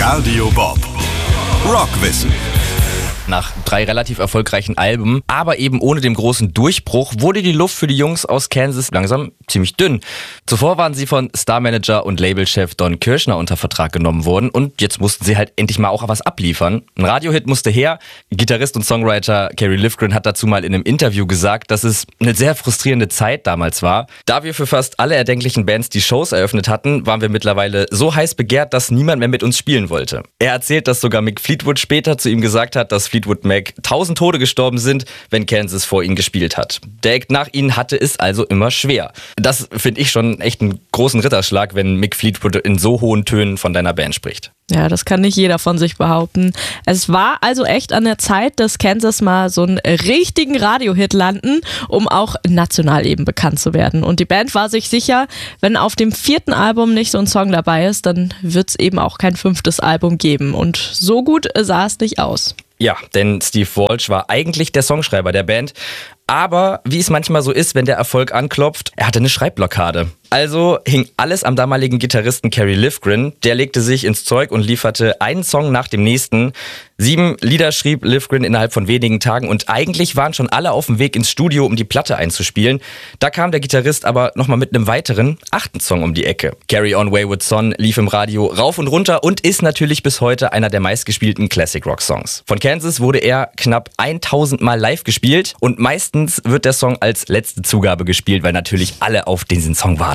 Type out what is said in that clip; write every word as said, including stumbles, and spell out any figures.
Radio Bob. Rockwissen. Nach drei relativ erfolgreichen Alben, aber eben ohne den großen Durchbruch, wurde die Luft für die Jungs aus Kansas langsam ziemlich dünn. Zuvor waren sie von Starmanager und Labelchef Don Kirshner unter Vertrag genommen worden und jetzt mussten sie halt endlich mal auch was abliefern. Ein Radiohit musste her. Gitarrist und Songwriter Kerry Livgren hat dazu mal in einem Interview gesagt, dass es eine sehr frustrierende Zeit damals war. Da wir für fast alle erdenklichen Bands die Shows eröffnet hatten, waren wir mittlerweile so heiß begehrt, dass niemand mehr mit uns spielen wollte. Er erzählt, dass sogar Mick Fleetwood später zu ihm gesagt hat, dass Fleetwood Mac tausend Tode gestorben sind, wenn Kansas vor ihnen gespielt hat. Der Act nach ihnen hatte es also immer schwer. Das finde ich schon echt einen großen Ritterschlag, wenn Mick Fleetwood in so hohen Tönen von deiner Band spricht. Ja, das kann nicht jeder von sich behaupten. Es war also echt an der Zeit, dass Kansas mal so einen richtigen Radiohit landen, um auch national eben bekannt zu werden. Und die Band war sich sicher, wenn auf dem vierten Album nicht so ein Song dabei ist, dann wird es eben auch kein fünftes Album geben. Und so gut sah es nicht aus. Ja, denn Steve Walsh war eigentlich der Songschreiber der Band. Aber wie es manchmal so ist, wenn der Erfolg anklopft, er hatte eine Schreibblockade. Also hing alles am damaligen Gitarristen Kerry Livgren. Der legte sich ins Zeug und lieferte einen Song nach dem nächsten. Sieben Lieder schrieb Livgren innerhalb von wenigen Tagen und eigentlich waren schon alle auf dem Weg ins Studio, um die Platte einzuspielen. Da kam der Gitarrist aber nochmal mit einem weiteren, achten Song um die Ecke. Carry On Wayward Son lief im Radio rauf und runter und ist natürlich bis heute einer der meistgespielten Classic-Rock-Songs. Von Kansas wurde er knapp tausend Mal live gespielt und meistens wird der Song als letzte Zugabe gespielt, weil natürlich alle auf diesen Song warten.